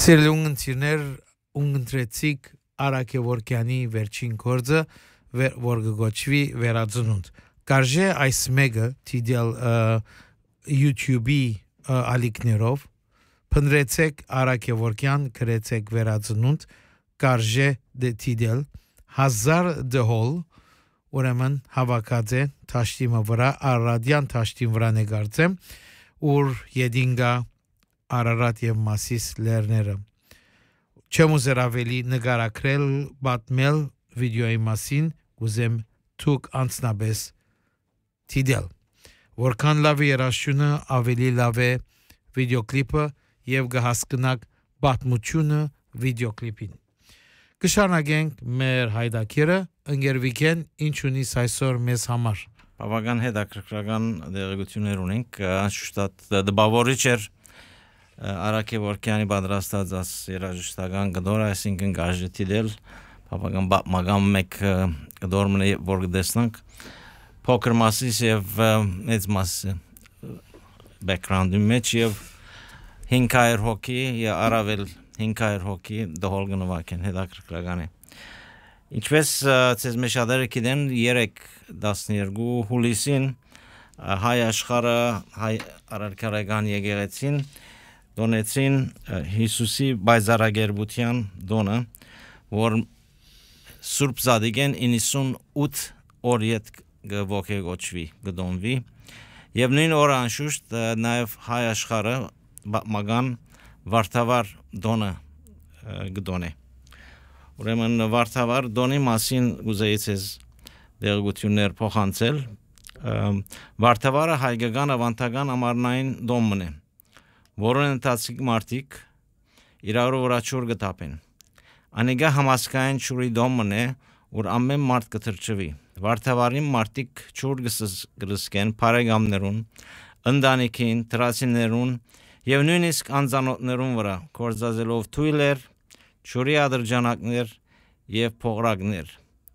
Սիրելի ունգընտիրներ, ունգընտրեցիք Արաք Եվորկյանի վերջին գործը, որ գոչվի վերածնունդ։ Կարժե այս մեկը թիդել YouTube-ի ալիքներով, փնրեցեք Արաք Եվորկյան, գրեցեք վերածնունդ, կարժե թիդել 1000 դհոլ, ուրեմն հավաքած է թաշտիմը վրա, առադյան թաշտիմ վրա նեգարձեմ, ուր եդինգա Արարատ եւ Մասիս լերները։ Չեմ ուզեր ավելի նկարագրել, պատմել վիդեոյի մասին, ուզեմ թուք անցնաբես թիդել։ Որքան լավ է երաշխությունը, ավելի լավ է վիդեոկլիպը եւ կհասկնաք պատմությունը վիդեոկլիպին։ Կշարունակենք մեր հայդակիրը, ընկերվիկեն ինչ ունի այսօր մեզ համար։ Բավական հետաքրքրական դերակցություններ ունենք, անշուշտ դպավորիչ էր Արաք Եվորկյանի պատրաստած այս երաժշտական գդորը, այսինքն գաժի թիդել, բավական պատմական մեկ գդորն է, որ կտեսնենք փոքր մասից եւ մեծ մասը background-ի մեջ եւ 500 հոգի եւ առավել 500 հոգի դհոլ գնովակեն հետաքրքրական է։ Ինչպես ցեզ մեջ շատերը գիտեն 3-12 հուլիսին հայ աշխարհը հայ արարքարական եկեղեցին դոնեցին Հիսուսի բայզարագերբության դոնը, որ Սուրբ Զադիգեն 98 օր ետ գողեգոչվի, գդոնվի, եւ նույն օրը անշուշտ նաեւ հայ աշխարհը մագան վարդավար դոնը գդոնե։ Ուրեմն վարդավար դոնի մասին ուզեից ես դերակցություններ փոխանցել։ Վարդավարը հայկական ավանդական ամառնային դոմն է, որոնց ընթացիկ մարդիկ իրարու վրա ճուր գտապեն։ Անիգա համասկային ճուրի դոմն է, որ ամեն մարդ կթրջվի։ Վարդավարին մարդիկ ճուր գսկեն բարեկամներուն, ընտանիքին, տրասիներուն եւ նույնիսկ անձանոթներուն վրա, կորզազելով թույլեր, ճուրի ադրջանակներ եւ փողրակներ։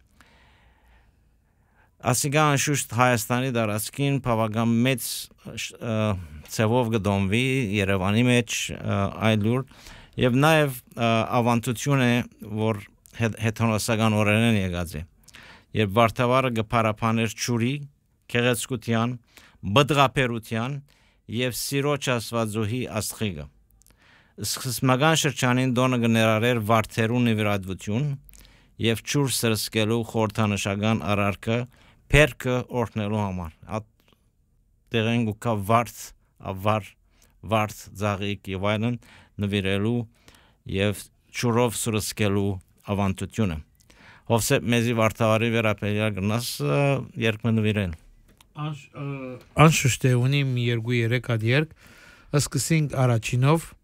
Ասիգա անշուշտ Հայաստանի դարածքին բավական մեծ ցևով գդոնվի Երևանի մեջ այլուր եւ նաեւ ավանդություն է, որ հետոնոսական օրերեն եկած է։ Երբ վարդավարը գփարապաներ ճուրի, քեղեցկության, բդղապերության եւ սիրոջ աստվածուհի աստղիկը։ Սկզբնական շրջանին դոնը կներառեր վարդերու նվիրատվություն եւ ճուր սրսկելու խորհրդանշական արարքը Percă ornelu համար at դերեն գուկա վարդ զաղիկ եւ այլն նվիրելու եւ ճուրով սրսկելու ավանդությունը հովսեփ մեզի վարդավարի վերապերյալ գնաս երկը նվիրեն անշուշտ է ունի 2-3 հատ երկ սկսենք առաջինով